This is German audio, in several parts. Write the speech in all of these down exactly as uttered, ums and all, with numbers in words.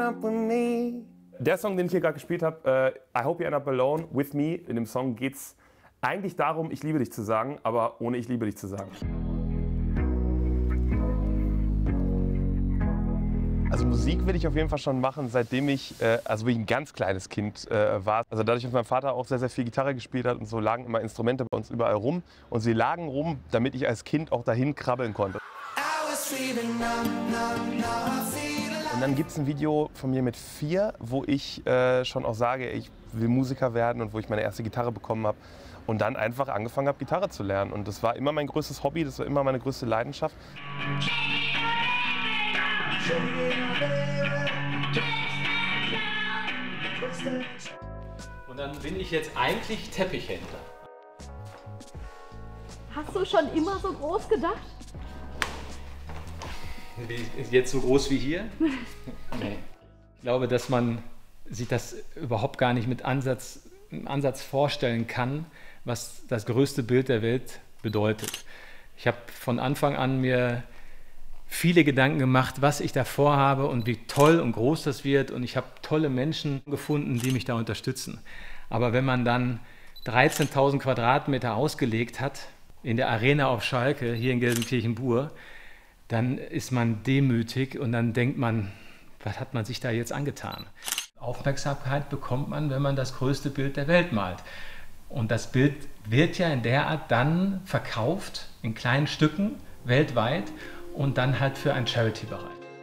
up with me. Der Song, den ich hier gerade gespielt habe, uh, I Hope You End Up Alone With Me, in dem Song geht es eigentlich darum, ich liebe dich zu sagen, aber ohne ich liebe dich zu sagen. Also Musik will ich auf jeden Fall schon machen, seitdem ich, äh, also wie ich ein ganz kleines Kind äh, war. Also dadurch, dass mein Vater auch sehr, sehr viel Gitarre gespielt hat und so, lagen immer Instrumente bei uns überall rum. Und sie lagen rum, damit ich als Kind auch dahin krabbeln konnte. Und dann gibt es ein Video von mir mit vier, wo ich äh, schon auch sage, ich will Musiker werden und wo ich meine erste Gitarre bekommen habe. Und dann einfach angefangen habe, Gitarre zu lernen. Und das war immer mein größtes Hobby, das war immer meine größte Leidenschaft. Und dann bin ich jetzt eigentlich Teppichhändler. Hast du schon immer so groß gedacht? Jetzt so groß wie hier? Nee. Ich glaube, dass man sich das überhaupt gar nicht mit Ansatz, Ansatz vorstellen kann, was das größte Bild der Welt bedeutet. Ich habe von Anfang an mir viele Gedanken gemacht, was ich da vorhabe und wie toll und groß das wird. Und ich habe tolle Menschen gefunden, die mich da unterstützen. Aber wenn man dann dreizehntausend Quadratmeter ausgelegt hat in der Arena auf Schalke, hier in Gelsenkirchen-Bur, dann ist man demütig und dann denkt man, was hat man sich da jetzt angetan? Aufmerksamkeit bekommt man, wenn man das größte Bild der Welt malt. Und das Bild wird ja in der Art dann verkauft, in kleinen Stücken, weltweit und dann halt für einen Charity-Bereich.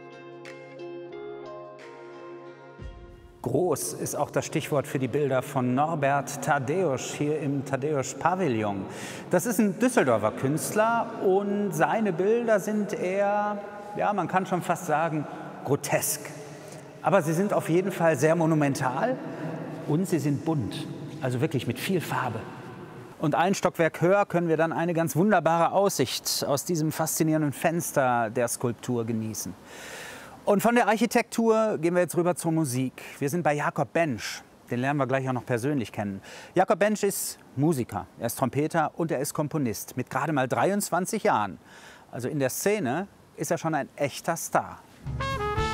Groß ist auch das Stichwort für die Bilder von Norbert Tadeusz hier im Tadeusz-Pavillon. Das ist ein Düsseldorfer Künstler und seine Bilder sind eher, ja, man kann schon fast sagen, grotesk. Aber sie sind auf jeden Fall sehr monumental und sie sind bunt, also wirklich mit viel Farbe. Und ein Stockwerk höher können wir dann eine ganz wunderbare Aussicht aus diesem faszinierenden Fenster der Skulptur genießen. Und von der Architektur gehen wir jetzt rüber zur Musik. Wir sind bei Jakob Bensch. Den lernen wir gleich auch noch persönlich kennen. Jakob Bensch ist Musiker, er ist Trompeter und er ist Komponist mit gerade mal dreiundzwanzig Jahren. Also in der Szene ist er schon ein echter Star.